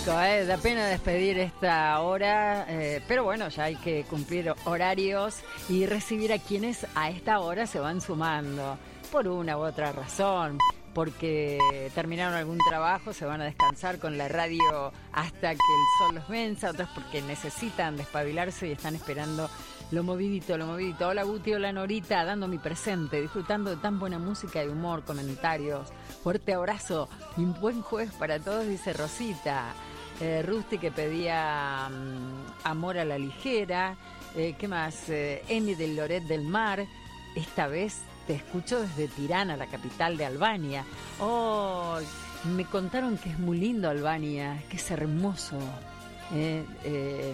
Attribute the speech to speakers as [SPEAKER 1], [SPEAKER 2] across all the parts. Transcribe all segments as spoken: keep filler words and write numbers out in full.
[SPEAKER 1] tráfico, ¿eh? Da pena despedir esta hora, eh, pero bueno, ya hay que cumplir horarios y recibir a quienes a esta hora se van sumando, por una u otra razón, porque terminaron algún trabajo, se van a descansar con la radio hasta que el sol los venza, otros porque necesitan despabilarse y están esperando lo movidito, lo movidito. Hola Guti, hola Norita, dando mi presente, disfrutando de tan buena música y humor, comentarios. Fuerte abrazo y un buen jueves para todos, dice Rosita. Eh, Rusty que pedía um, Amor a la ligera. Eh, ¿Qué más? Eh, Emi del Loret del Mar. Esta vez te escucho desde Tirana, la capital de Albania. Oh, me contaron que es muy lindo Albania, que es hermoso. Eh, eh,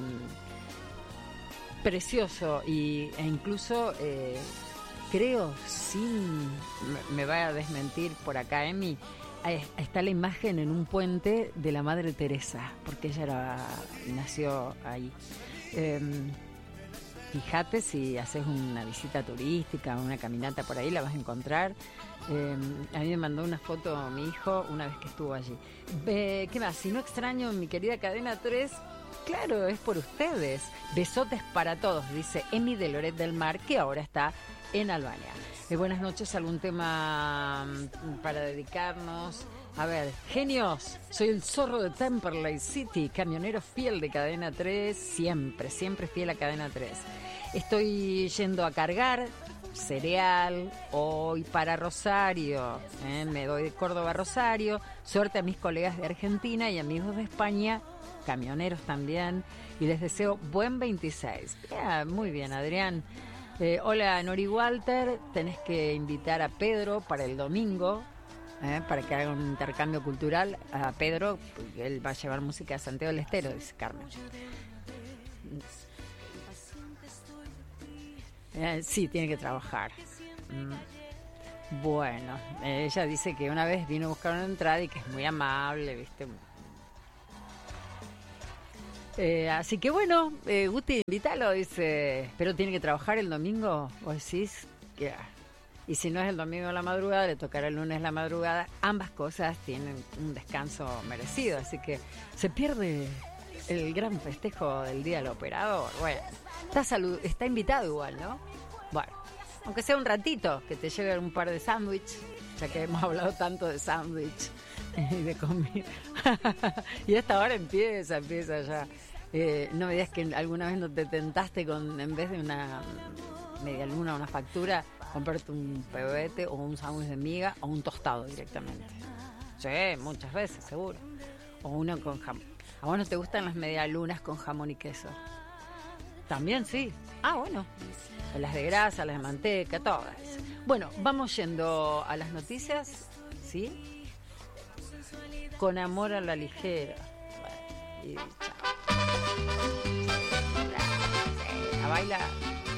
[SPEAKER 1] precioso y, e incluso eh, creo, sin me va a desmentir por acá Emi, está la imagen en un puente de la Madre Teresa, porque ella era, nació ahí. Eh, fíjate si haces una visita turística, una caminata por ahí, la vas a encontrar. Eh, a mí me mandó una foto mi hijo una vez que estuvo allí. Eh, ¿Qué más? Si no extraño mi querida Cadena tres, claro, es por ustedes. Besotes para todos, dice Emi de Loret del Mar, que ahora está en Albania. Eh, buenas noches, algún tema para dedicarnos. A ver, genios, soy el zorro de Temperley City, camionero fiel de Cadena tres, siempre, siempre fiel a Cadena tres. Estoy yendo a cargar cereal hoy para Rosario, ¿eh? Me doy de Córdoba a Rosario. Suerte a mis colegas de Argentina y amigos de España, camioneros también, y les deseo buen veintiséis. Yeah, muy bien, Adrián. Eh, hola, Nori Walter, tenés que invitar a Pedro para el domingo, eh, para que haga un intercambio cultural. A Pedro, porque él va a llevar música a Santiago del Estero, dice Carmen. Eh, sí, tiene que trabajar. Mm. Bueno, eh, ella dice que una vez vino a buscar una entrada y que es muy amable, ¿viste? Eh, así que bueno, eh, Guti, invítalo, dice, pero tiene que trabajar el domingo, vos decís, que, y si no es el domingo a la madrugada, le tocará el lunes a la madrugada. Ambas cosas tienen un descanso merecido, así que se pierde el gran festejo del Día del Operador. Bueno, está, salud, está invitado igual, ¿no? Bueno, aunque sea un ratito, que te lleve un par de sándwiches, ya que hemos hablado tanto de sándwich y de comida. Y hasta ahora empieza, empieza ya. Eh, no me digas que alguna vez no te tentaste con, en vez de una media luna o una factura, comprarte un pebete o un sándwich de miga o un tostado directamente. Sí, muchas veces, seguro. O uno con jamón. ¿A vos no te gustan las medialunas con jamón y queso? También sí. Ah, bueno. Las de grasa, las de manteca, todas. Bueno, vamos yendo a las noticias, ¿sí? Con amor a la ligera. Bueno, y chao. A bailar.